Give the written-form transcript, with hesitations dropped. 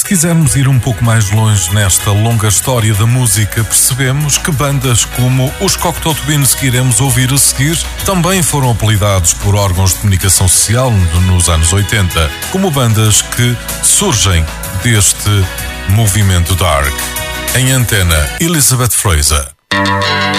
quisermos ir um pouco mais longe nesta longa história da música, percebemos que bandas como os Cocteau Twins, que iremos ouvir a seguir, também foram apelidados por órgãos de comunicação social nos anos 80, como bandas que surgem deste movimento dark. Em antena, Elizabeth Fraser.